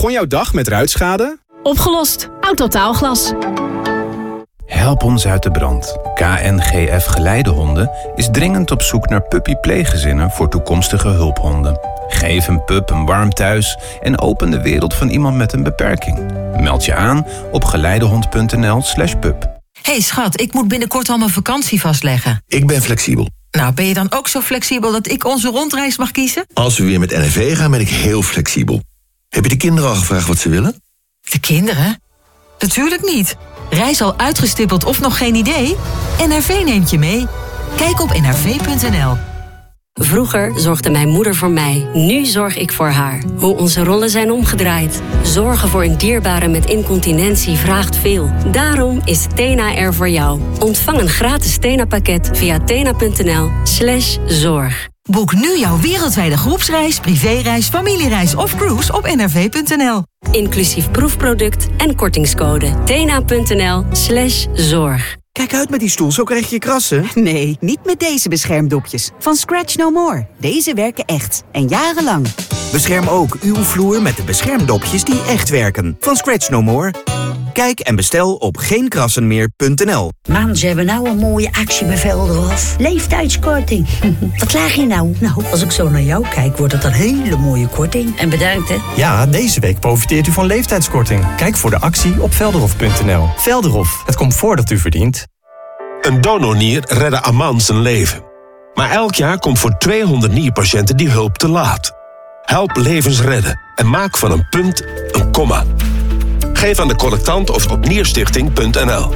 Begon jouw dag met ruitschade? Opgelost. Autotaalglas. Help ons uit de brand. KNGF Geleidehonden is dringend op zoek naar puppy-pleeggezinnen voor toekomstige hulphonden. Geef een pup een warm thuis en open de wereld van iemand met een beperking. Meld je aan op geleidehond.nl/pup. Hey schat, ik moet binnenkort al mijn vakantie vastleggen. Ik ben flexibel. Nou, ben je dan ook zo flexibel dat ik onze rondreis mag kiezen? Als we weer met NRV gaan, ben ik heel flexibel. Heb je de kinderen al gevraagd wat ze willen? De kinderen? Natuurlijk niet. Reis al uitgestippeld of nog geen idee? NRV neemt je mee. Kijk op nrv.nl. Vroeger zorgde mijn moeder voor mij. Nu zorg ik voor haar. Hoe onze rollen zijn omgedraaid. Zorgen voor een dierbare met incontinentie vraagt veel. Daarom is Tena er voor jou. Ontvang een gratis Tena-pakket via tena.nl/zorg. Boek nu jouw wereldwijde groepsreis, privéreis, familiereis of cruise op nrv.nl. Inclusief proefproduct en kortingscode. tena.nl/zorg. Kijk uit met die stoel, zo krijg je krassen. Nee, niet met deze beschermdopjes. Van Scratch No More. Deze werken echt. En jarenlang. Bescherm ook uw vloer met de beschermdopjes die echt werken. Van Scratch No More. Kijk en bestel op geenkrassenmeer.nl. Man, ze hebben nou een mooie actie bij Velderhof. Leeftijdskorting. Wat klaag je nou? Nou, als ik zo naar jou kijk, wordt het een hele mooie korting. En bedankt, hè? Ja, deze week profiteert u van leeftijdskorting. Kijk voor de actie op velderhof.nl. Velderhof, het comfort dat u verdient. Een donornier redde Aman zijn leven. Maar elk jaar komt voor 200 nierpatiënten die hulp te laat. Help levens redden en maak van een punt een komma. Geef aan de collectant of op nierstichting.nl.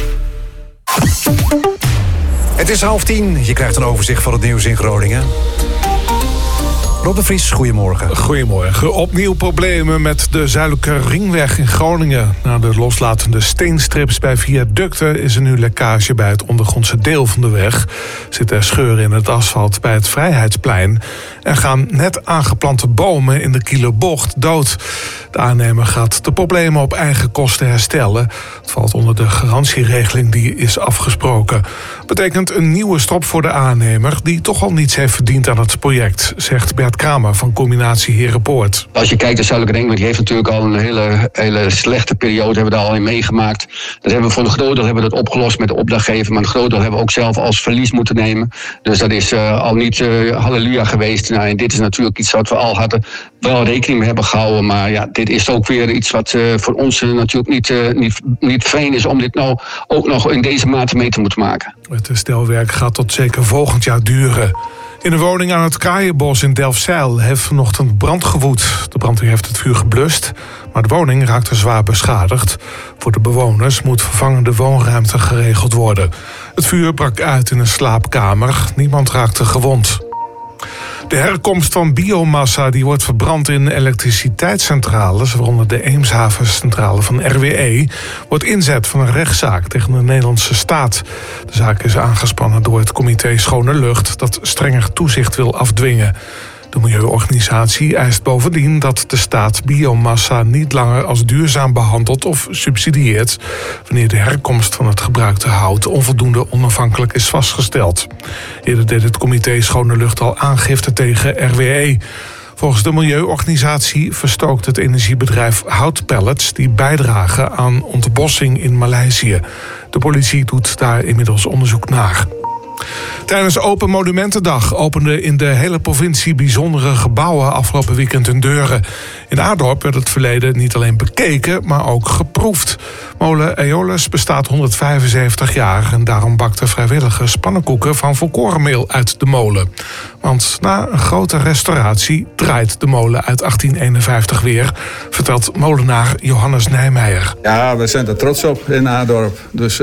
Het is 9:30. Je krijgt een overzicht van het nieuws in Groningen. Rob de Vries, goedemorgen. Goedemorgen. Opnieuw problemen met de Zuidelijke Ringweg in Groningen. Na de loslatende steenstrips bij viaducten is er nu lekkage bij het ondergrondse deel van de weg. Zitten scheuren in het asfalt bij het Vrijheidsplein. En gaan net aangeplante bomen in de Kielerbocht dood. De aannemer gaat de problemen op eigen kosten herstellen. Het valt onder de garantieregeling die is afgesproken. Betekent een nieuwe stop voor de aannemer die toch al niets heeft verdiend aan het project, zegt Bert Kramer van Combinatie Herenpoort. Als je kijkt, de Zuidelijke Ringweg die heeft natuurlijk al een hele slechte periode hebben we daar al in meegemaakt. Dat hebben we voor een groot deel hebben we dat opgelost met de opdrachtgever, maar een groot deel hebben we ook zelf als verlies moeten nemen. Dus dat is al niet halleluja geweest. Nou, en dit is natuurlijk iets wat we al hadden wel rekening mee hebben gehouden, maar ja, dit is ook weer iets wat voor ons natuurlijk niet fijn is om dit nou ook nog in deze mate mee te moeten maken. Het herstelwerk gaat tot zeker volgend jaar duren. In een woning aan het Kraaienbos in Delfzijl heeft vanochtend brand gewoed. De brandweer heeft het vuur geblust, maar de woning raakte zwaar beschadigd. Voor de bewoners moet vervangende woonruimte geregeld worden. Het vuur brak uit in een slaapkamer. Niemand raakte gewond. De herkomst van biomassa die wordt verbrand in elektriciteitscentrales, waaronder de Eemshavencentrale van RWE, wordt inzet van een rechtszaak tegen de Nederlandse staat. De zaak is aangespannen door het comité Schone Lucht dat strenger toezicht wil afdwingen. De milieuorganisatie eist bovendien dat de staat biomassa niet langer als duurzaam behandelt of subsidieert wanneer de herkomst van het gebruikte hout onvoldoende onafhankelijk is vastgesteld. Eerder deed het comité Schone Lucht al aangifte tegen RWE. Volgens de milieuorganisatie verstookt het energiebedrijf houtpellets die bijdragen aan ontbossing in Maleisië. De politie doet daar inmiddels onderzoek naar. Tijdens Open Monumentendag openden in de hele provincie bijzondere gebouwen afgelopen weekend hun deuren. In Adorp werd het verleden niet alleen bekeken, maar ook geproefd. Molen Aeolus bestaat 175 jaar en daarom bakten vrijwilligers pannenkoeken van volkorenmeel uit de molen. Want na een grote restauratie draait de molen uit 1851 weer, vertelt molenaar Johannes Nijmeijer. Ja, we zijn er trots op in Adorp. Dus,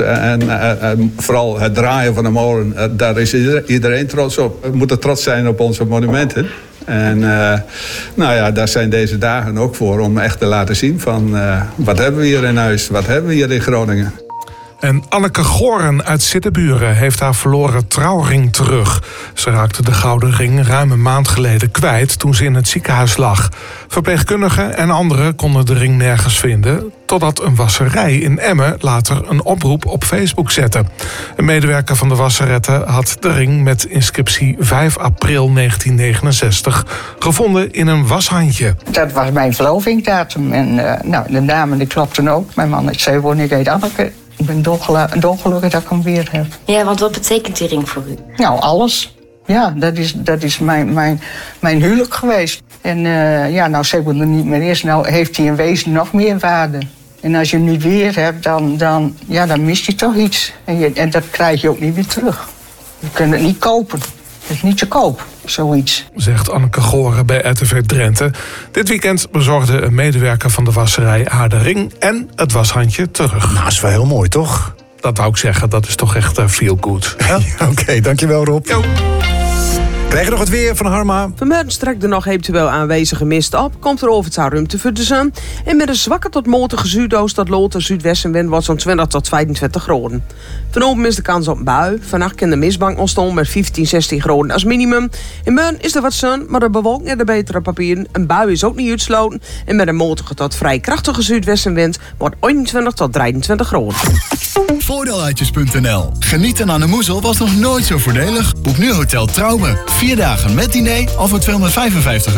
en vooral het draaien van de molen, daar is iedereen trots op. We moeten trots zijn op onze monumenten. En nou ja, daar zijn deze dagen ook voor om echt te laten zien van wat hebben we hier in huis, wat hebben we hier in Groningen. En Anneke Goren uit Siddeburen heeft haar verloren trouwring terug. Ze raakte de gouden ring ruim een maand geleden kwijt toen ze in het ziekenhuis lag. Verpleegkundigen en anderen konden de ring nergens vinden, totdat een wasserij in Emmen later een oproep op Facebook zette. Een medewerker van de wasseretten had de ring met inscriptie 5 april 1969 gevonden in een washandje. Dat was mijn verlovingsdatum en de dame die klopte ook. Mijn man zei, ik heet Anneke. Ik ben dolgelukkig dat ik hem weer heb. Ja, want wat betekent die ring voor u? Nou, alles. Ja, dat is mijn huwelijk geweest. En nou Sebo er niet meer is, nou heeft hij in wezen nog meer waarde. En als je hem niet weer hebt, dan mist hij toch iets. En dat krijg je ook niet weer terug. Je kunt het niet kopen. Het is niet te koop, zoiets. Zegt Anneke Goren bij RTV Drenthe. Dit weekend bezorgde een medewerker van de wasserij haar de ring en het washandje terug. Nou, dat is wel heel mooi, toch? Dat wou ik zeggen, dat is toch echt feel good. Oké, dankjewel Rob. Jo. Krijg je nog het weer van Harma? Vanmiddag strekt er nog eventueel aanwezige mist op. Komt er over het ruimte voor de zon. En met een zwakke tot matige zuidoost tot lote zuidwestenwind wordt zo'n 20 tot 25 graden. Vanochtend is de kans op een bui. Vannacht kan de mistbank ontstaan met 15, 16 graden als minimum. In morgen is er wat zon, maar de bewolking en de betere papieren. Een bui is ook niet uitsloten. En met een matige tot vrij krachtige zuidwestenwind wordt 21 tot 23 graden. Voordeeluitjes.nl. Genieten aan de Moezel was nog nooit zo voordelig. Boek nu Hotel Trouwen. 4 dagen met diner al voor €255.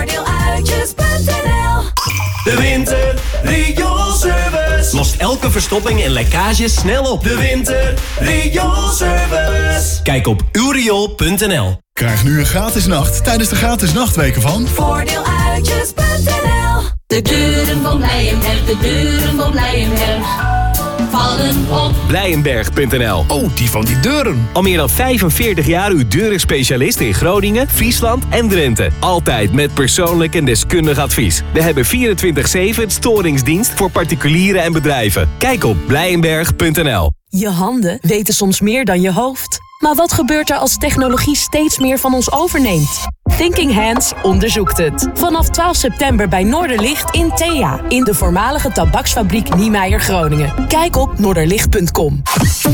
Voordeeluitjes.nl. De winter rioolservice lost elke verstopping en lekkage snel op. De winter rioolservice. Kijk op uwriool.nl. Krijg nu een gratis nacht tijdens de gratis nachtweken van Voordeeluitjes.nl. De deuren van Blijenberg, de deuren van Blijenberg. Vallen op Blijenberg.nl. Oh, die van die deuren. Al meer dan 45 jaar uw deurenspecialist in Groningen, Friesland en Drenthe. Altijd met persoonlijk en deskundig advies. We hebben 24/7 storingsdienst voor particulieren en bedrijven. Kijk op Blijenberg.nl. Je handen weten soms meer dan je hoofd. Maar wat gebeurt er als technologie steeds meer van ons overneemt? Thinking Hands onderzoekt het. Vanaf 12 september bij Noorderlicht in Thea. In de voormalige tabaksfabriek Niemeyer Groningen. Kijk op noorderlicht.com.